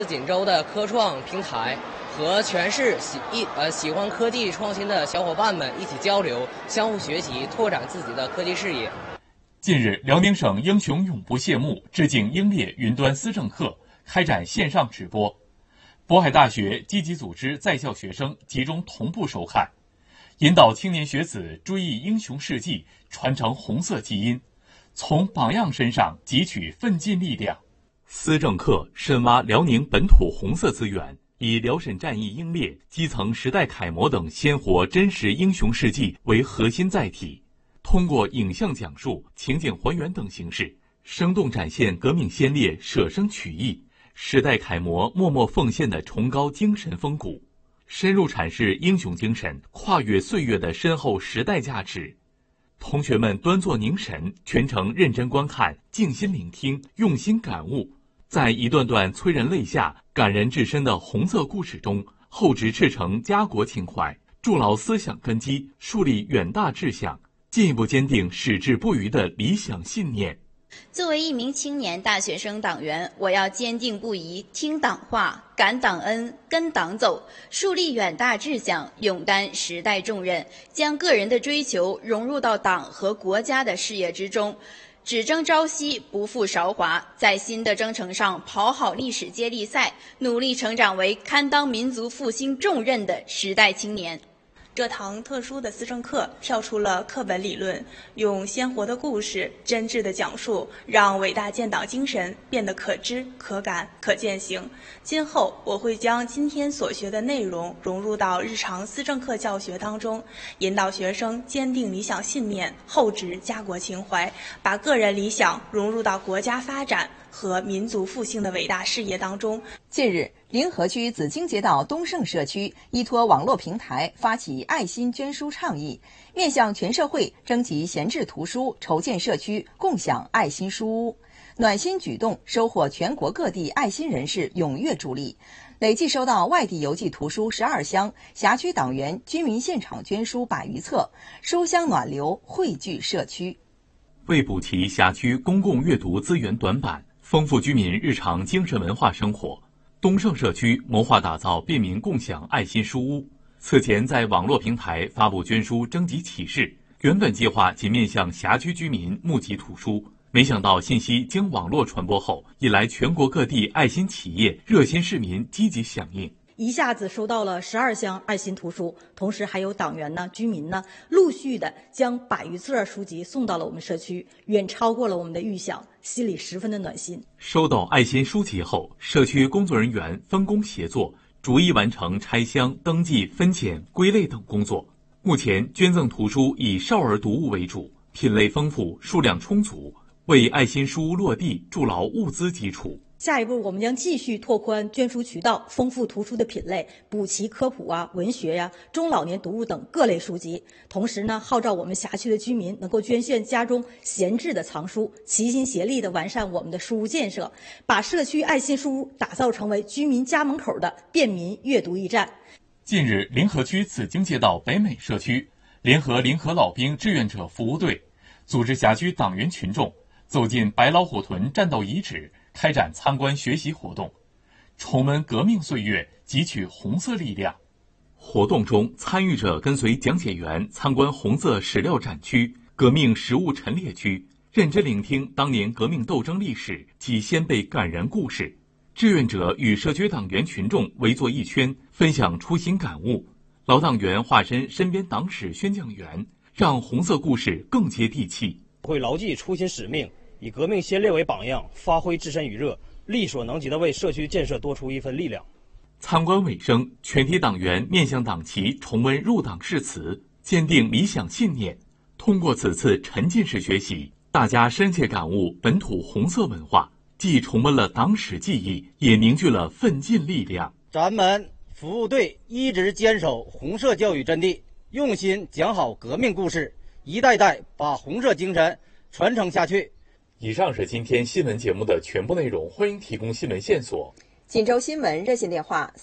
锦州的科创平台和全市喜欢科技创新的小伙伴们一起交流，相互学习，拓展自己的科技视野。 近日，辽宁省英雄永不谢幕致敬英烈云端思政课开展线上直播，渤海大学积极组织在校学生集中同步收看，引导青年学子追忆英雄事迹，传承红色基因，从榜样身上汲取奋进力量。思政课深挖辽宁本土红色资源，以辽沈战役英烈、基层时代楷模等鲜活真实英雄事迹为核心载体，通过影像讲述、情景还原等形式，生动展现革命先烈舍生取义、时代楷模默默奉献的崇高精神风骨，深入阐释英雄精神跨越岁月的深厚时代价值。同学们端坐凝神，全程认真观看，静心聆听，用心感悟，在一段段催人泪下、感人至深的红色故事中，厚植赤诚家国情怀，筑牢思想根基，树立远大志向，进一步坚定矢志不渝的理想信念。 作为一名青年大学生党员，我要坚定不移听党话、感党恩、跟党走，树立远大志向，勇担时代重任，将个人的追求融入到党和国家的事业之中，只争朝夕，不负韶华，在新的征程上跑好历史接力赛，努力成长为堪当民族复兴重任的时代青年。 这堂特殊的思政课跳出了课本理论，用鲜活的故事真挚的讲述，让伟大建党精神变得可知、可感、可践行。今后我会将今天所学的内容融入到日常思政课教学当中，引导学生坚定理想信念，厚植家国情怀，把个人理想融入到国家发展和民族复兴的伟大事业当中。 近日，临河区紫荆街道东胜社区依托网络平台发起爱心捐书倡议，面向全社会征集闲置图书，筹建社区共享爱心书屋。暖心举动收获全国各地爱心人士踊跃助力，累计收到外地邮寄图书12箱，辖区党员居民现场捐书100余册，书香暖流汇聚社区。 为补齐辖区公共阅读资源短板，丰富居民日常精神文化生活，东胜社区谋划打造便民共享爱心书屋。此前在网络平台发布捐书征集启事，原本计划仅面向辖区居民募集图书，没想到信息经网络传播后，引来全国各地爱心企业、热心市民积极响应。 一下子收到了12箱爱心图书，同时还有党员居民陆续的将100余册书籍送到了我们社区，远超过了我们的预想，心里十分的暖心。 收到爱心书籍后，社区工作人员分工协作，逐一完成拆箱、登记、分拣、归类等工作。目前捐赠图书以少儿读物为主，品类丰富，数量充足，为爱心书屋落地筑牢物资基础。 下一步，我们将继续拓宽捐书渠道，丰富图书的品类，补齐科普文学中老年读物等各类书籍。同时号召我们辖区的居民能够捐献家中闲置的藏书，齐心协力地完善我们的书屋建设，把社区爱心书屋打造成为居民家门口的便民阅读驿站。 近日，临河区紫荆街道北美社区联合临河老兵志愿者服务队，组织辖区党员群众走进白老虎屯战斗遗址，开展参观学习活动，重温革命岁月，汲取红色力量。活动中，参与者跟随讲解员参观红色史料展区、革命实物陈列区，认真聆听当年革命斗争历史及先辈感人故事。志愿者与社区党员群众围坐一圈，分享初心感悟。老党员化身身边党史宣讲员，让红色故事更接地气。 会牢记初心使命，以革命先烈为榜样，发挥自身余热，力所能及地为社区建设多出一份力量。 参观尾声，全体党员面向党旗重温入党誓词，坚定理想信念。通过此次沉浸式学习，大家深切感悟本土红色文化，既重温了党史记忆，也凝聚了奋进力量。 咱们服务队一直坚守红色教育真谛，用心讲好革命故事，一代代把红色精神传承下去。 以上是今天新闻节目的全部内容，欢迎提供新闻线索。 锦州新闻热线电话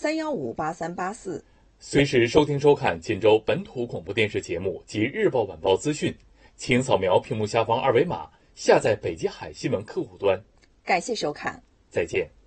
3158384， 随时收听收看锦州本土广播电视节目及日报晚报资讯，请扫描屏幕下方2维码下载北极海新闻客户端。 感谢收看， 再见。